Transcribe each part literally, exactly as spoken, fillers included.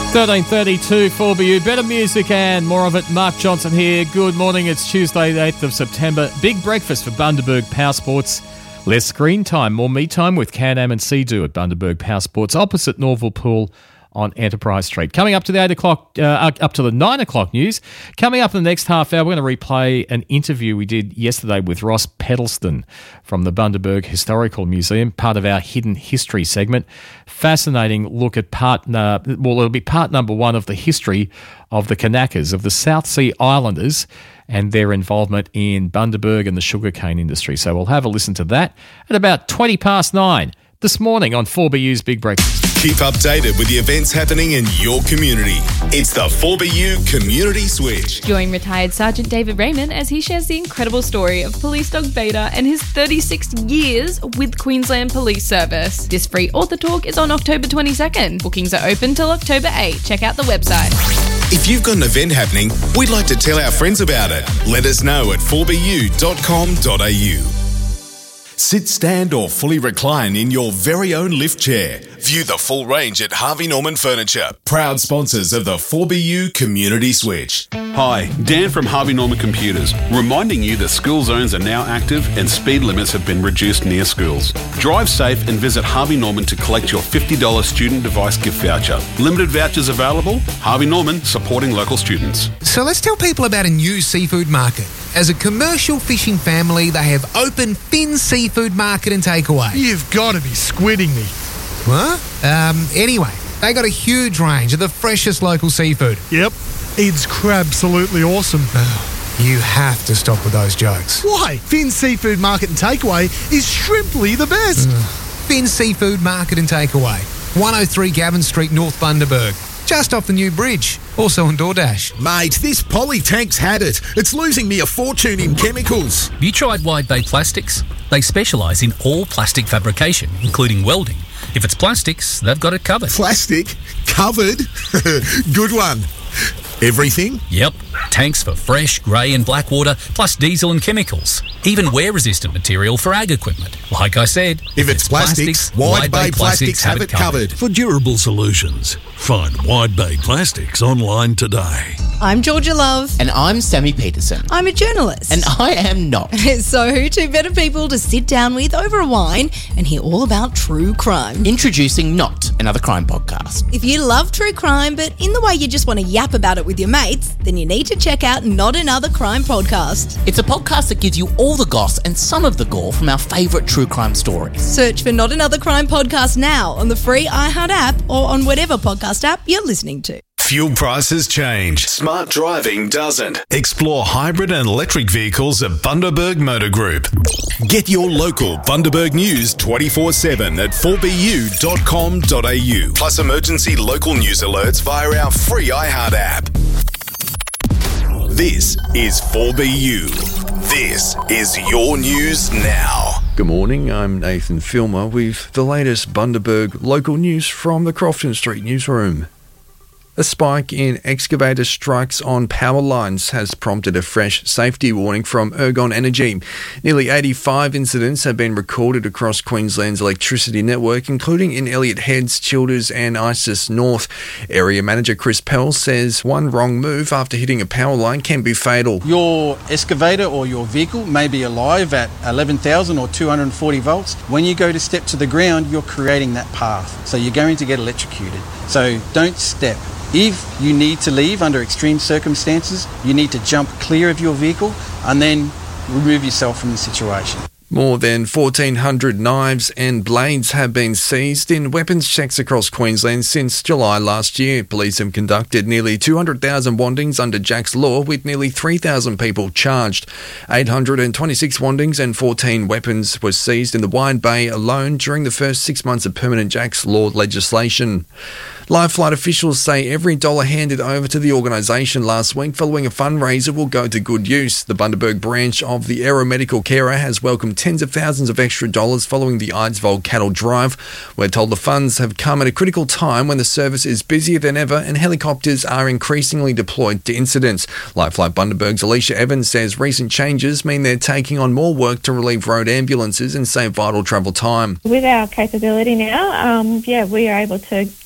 thirteen thirty-two four B U. Better music and more of it. Mark Johnson here. Good morning. It's Tuesday, the eighth of September. Big breakfast for Bundaberg Power Sports. Less screen time, more me time with Can-Am and Sea-Doo at Bundaberg Power Sports, opposite Norville Pool on Enterprise Street. Coming up to the eight o'clock, uh, up to the nine o'clock news. Coming up in the next half hour, we're going to replay an interview we did yesterday with Ross Pedleston from the Bundaberg Historical Museum, part of our Hidden History segment. Fascinating look at part, uh, well, it'll be part number one of the history of the Kanakas, of the South Sea Islanders, and their involvement in Bundaberg and the sugarcane industry. So we'll have a listen to that at about twenty past nine this morning on four B U's Big Breakfast. Keep updated with the events happening in your community. It's the four B U Community Switch. Join retired Sergeant David Raymond as he shares the incredible story of Police Dog Beta and his thirty-six years with Queensland Police Service. This free author talk is on October twenty-second. Bookings are open till October eighth. Check out the website. If you've got an event happening, we'd like to tell our friends about it. Let us know at four b u dot com dot a u. Sit, stand or fully recline in your very own lift chair. View the full range at Harvey Norman Furniture, proud sponsors of the four B U Community Switch. Hi, Dan from Harvey Norman Computers, reminding you that school zones are now active and speed limits have been reduced near schools. Drive safe and visit Harvey Norman to collect your fifty dollars student device gift voucher. Limited vouchers available. Harvey Norman, supporting local students. So let's tell people about a new seafood market. As a commercial fishing family, they have opened Finn Seafood Market and Takeaway. You've got to be squidding me. What? Um, anyway, they got a huge range of the freshest local seafood. Yep, it's crab-absolutely awesome. You have to stop with those jokes. Why? Finn Seafood Market and Takeaway is shrimply the best. Finn Seafood Market and Takeaway, one oh three Gavin Street, North Bundaberg. Just off the new bridge. Also on DoorDash. Mate, this Polytank's had it. It's losing me a fortune in chemicals. Have you tried Wide Bay Plastics? They specialise in all plastic fabrication, including welding. If it's plastics, they've got it covered. Plastic? Covered? Good one. Everything? Yep. Tanks for fresh, grey and black water, plus diesel and chemicals. Even wear-resistant material for ag equipment. Like I said, if, if it's, it's plastics, plastics Wide Bay, Bay Plastics, plastics have it covered. For durable solutions, find Wide Bay Plastics online today. I'm Georgia Love. And I'm Sammy Peterson. I'm a journalist. And I am not. So, two better people to sit down with over a wine and hear all about true crime. Introducing Not, another crime podcast. If you love true crime, but in the way you just want to yap about it with your mates, then you need to check out Not Another Crime podcast. It's a podcast that gives you all the goss and some of the gore from our favourite true crime stories. Search for Not Another Crime podcast now on the free iHeart app or on whatever podcast app you're listening to. Fuel prices change. Smart driving doesn't. Explore hybrid and electric vehicles at Bundaberg Motor Group. Get your local Bundaberg news twenty-four seven at four b u dot com dot a u. Plus emergency local news alerts via our free iHeart app. This is four B U. This is your news now. Good morning, I'm Nathan Filmer with the latest Bundaberg local news from the Crofton Street newsroom. A spike in excavator strikes on power lines has prompted a fresh safety warning from Ergon Energy. Nearly eighty-five incidents have been recorded across Queensland's electricity network, including in Elliott Heads, Childers and Isis North. Area Manager Chris Pell says one wrong move after hitting a power line can be fatal. Your excavator or your vehicle may be alive at eleven thousand or two hundred forty volts. When you go to step to the ground, you're creating that path. So you're going to get electrocuted. So don't step. If you need to leave under extreme circumstances, you need to jump clear of your vehicle and then remove yourself from the situation. More than fourteen hundred knives and blades have been seized in weapons checks across Queensland since July last year. Police have conducted nearly two hundred thousand wandings under Jack's Law, with nearly three thousand people charged. eight hundred twenty-six wandings and fourteen weapons were seized in the Wide Bay alone during the first six months of permanent Jack's Law legislation. Life Flight officials say every dollar handed over to the organisation last week following a fundraiser will go to good use. The Bundaberg branch of the Aeromedical Carer has welcomed tens of thousands of extra dollars following the Eidsvold cattle drive. We're told the funds have come at a critical time when the service is busier than ever and helicopters are increasingly deployed to incidents. Life Flight Bundaberg's Alicia Evans says recent changes mean they're taking on more work to relieve road ambulances and save vital travel time. With our capability now, um, yeah, we are able to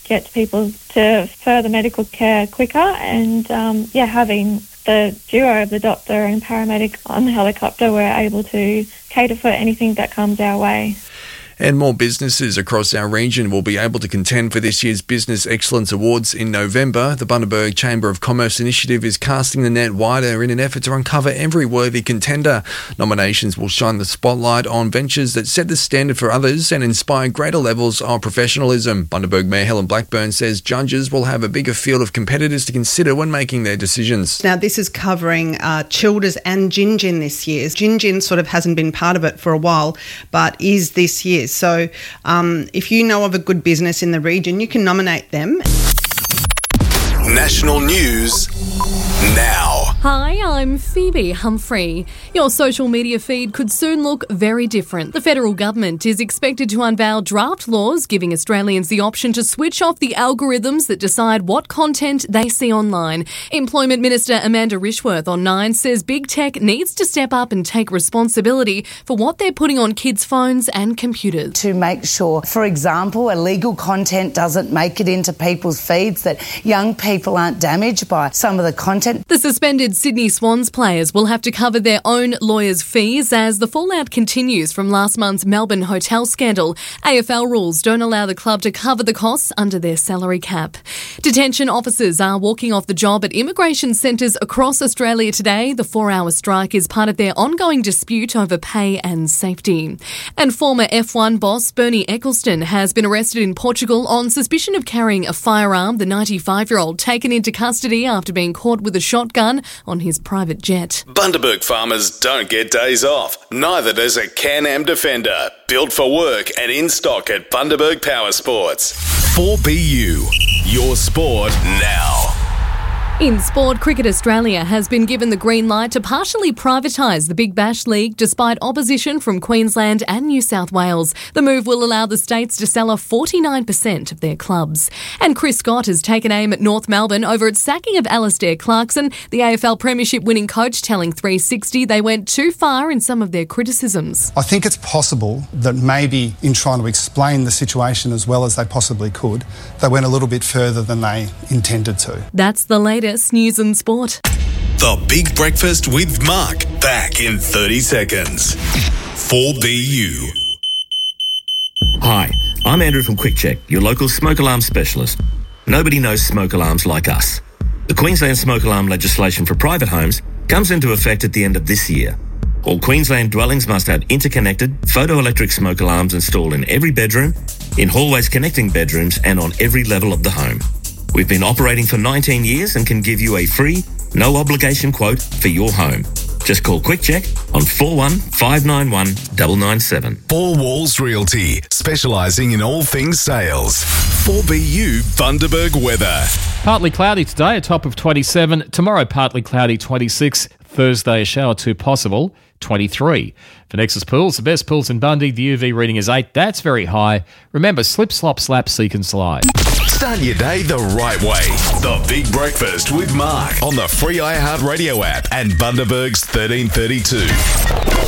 get people to further medical care quicker, and um, yeah, having the duo of the doctor and paramedic on the helicopter, we're able to cater for anything that comes our way. And more businesses across our region will be able to contend for this year's Business Excellence Awards in November. The Bundaberg Chamber of Commerce initiative is casting the net wider in an effort to uncover every worthy contender. Nominations will shine the spotlight on ventures that set the standard for others and inspire greater levels of professionalism. Bundaberg Mayor Helen Blackburn says judges will have a bigger field of competitors to consider when making their decisions. Now, this is covering uh, Childers and Gin Gin this year. Gin Gin sort of hasn't been part of it for a while, but is this year. So um, if you know of a good business in the region, you can nominate them. National news now. Hi, I'm Phoebe Humphrey. Your social media feed could soon look very different. The federal government is expected to unveil draft laws giving Australians the option to switch off the algorithms that decide what content they see online. Employment Minister Amanda Rishworth on Nine says big tech needs to step up and take responsibility for what they're putting on kids' phones and computers. To make sure, for example, illegal content doesn't make it into people's feeds, that young people aren't damaged by some of the content. The suspended Sydney Swans players will have to cover their own lawyers' fees as the fallout continues from last month's Melbourne hotel scandal. A F L rules don't allow the club to cover the costs under their salary cap. Detention officers are walking off the job at immigration centres across Australia today. The four-hour strike is part of their ongoing dispute over pay and safety. And former F one boss Bernie Ecclestone has been arrested in Portugal on suspicion of carrying a firearm. The ninety-five-year-old taken into custody after being caught with a shotgun on his private jet. Bundaberg farmers don't get days off. Neither does a Can-Am Defender. Built for work and in stock at Bundaberg Power Sports. four B U, your sport now. In sport, Cricket Australia has been given the green light to partially privatise the Big Bash League despite opposition from Queensland and New South Wales. The move will allow the states to sell off forty-nine percent of their clubs. And Chris Scott has taken aim at North Melbourne over its sacking of Alistair Clarkson, the A F L Premiership winning coach, telling three sixty they went too far in some of their criticisms. I think it's possible that maybe in trying to explain the situation as well as they possibly could, they went a little bit further than they intended to. That's the latest news and sport. The Big Breakfast with Mark, back in thirty seconds. four B U. Hi, I'm Andrew from Quick Check, your local smoke alarm specialist. Nobody knows smoke alarms like us. The Queensland smoke alarm legislation for private homes comes into effect at the end of this year. All Queensland dwellings must have interconnected photoelectric smoke alarms installed in every bedroom, in hallways connecting bedrooms, and on every level of the home. We've been operating for nineteen years and can give you a free, no obligation quote for your home. Just call Quick Check on four one five nine one nine nine seven. Four Walls Realty, specialising in all things sales. four B U Bundaberg weather. Partly cloudy today, a top of twenty-seven. Tomorrow, partly cloudy, twenty-six. Thursday, a shower two possible, twenty-three. For Nexus Pools, the best pools in Bundy, the U V reading is eight. That's very high. Remember, slip, slop, slap, seek and slide. Start your day the right way. The Big Breakfast with Mark on the free iHeartRadio app and Bundaberg's thirteen thirty-two.